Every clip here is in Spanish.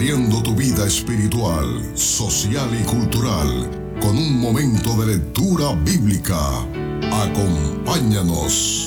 nutriendo tu vida espiritual, social y cultural con un momento de lectura bíblica. Acompáñanos.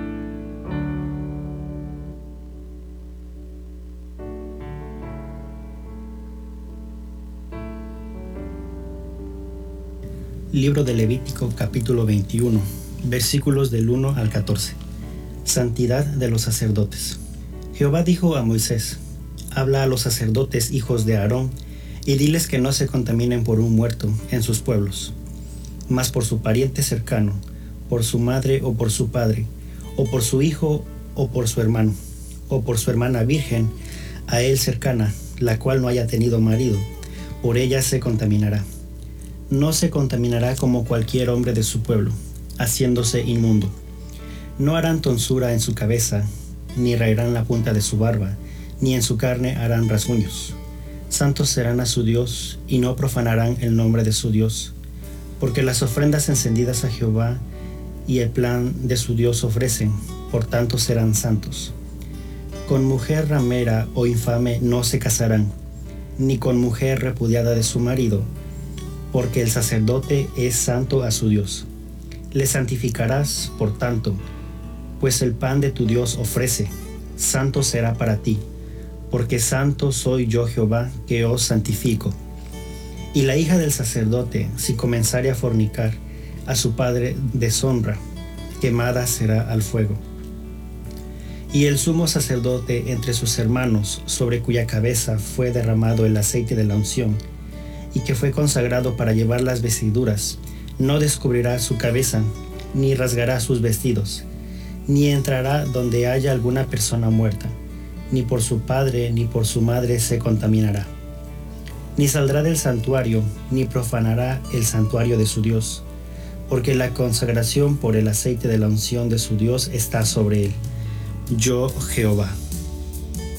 Libro de Levítico, capítulo 21, versículos del 1 al 14. Santidad de los sacerdotes. Jehová dijo a Moisés: habla a los sacerdotes hijos de Aarón, y diles que no se contaminen por un muerto en sus pueblos, mas por su pariente cercano, por su madre o por su padre, o por su hijo o por su hermano, o por su hermana virgen, a él cercana, la cual no haya tenido marido, por ella se contaminará. No se contaminará como cualquier hombre de su pueblo, haciéndose inmundo. No harán tonsura en su cabeza, ni raerán la punta de su barba, ni en su carne harán rasguños. Santos serán a su Dios, y no profanarán el nombre de su Dios, porque las ofrendas encendidas a Jehová y el plan de su Dios ofrecen, por tanto serán santos. Con mujer ramera o infame no se casarán, ni con mujer repudiada de su marido, porque el sacerdote es santo a su Dios. Le santificarás, por tanto, pues el pan de tu Dios ofrece, santo será para ti, porque santo soy yo Jehová, que os santifico. Y la hija del sacerdote, si comenzare a fornicar, a su padre deshonra, quemada será al fuego. Y el sumo sacerdote entre sus hermanos, sobre cuya cabeza fue derramado el aceite de la unción, y que fue consagrado para llevar las vestiduras, no descubrirá su cabeza, ni rasgará sus vestidos, ni entrará donde haya alguna persona muerta, ni por su padre ni por su madre se contaminará. Ni saldrá del santuario, ni profanará el santuario de su Dios, porque la consagración por el aceite de la unción de su Dios está sobre él. Yo, Jehová.